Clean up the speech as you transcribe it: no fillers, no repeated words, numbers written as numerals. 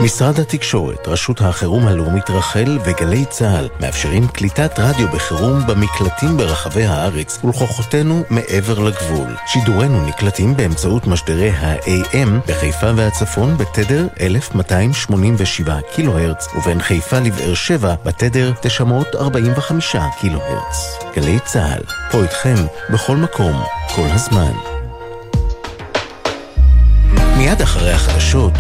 משרד התקשורת, רשות החירום הלאומית רחל וגלי צהל מאפשרים קליטת רדיו בחירום במקלטים ברחבי הארץ ולכוחותינו מעבר לגבול. שידורנו נקלטים באמצעות משדרי ה-AM בחיפה והצפון בתדר 1287 קילו הרץ ובין חיפה לבאר שבע בתדר 945 קילו הרץ. גלי צהל, פה איתכם בכל מקום, כל הזמן. מיד אחרי החדשות